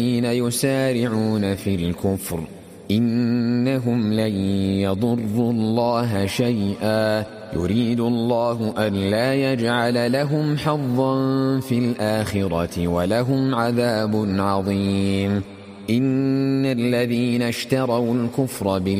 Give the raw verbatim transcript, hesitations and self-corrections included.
يسارعون في الكفر إنهم لن يضروا الله شيئا يريد الله ألا يجعل لهم حظا في الآخرة ولهم عذاب عظيم. إن الذين اشتروا الكفر بالله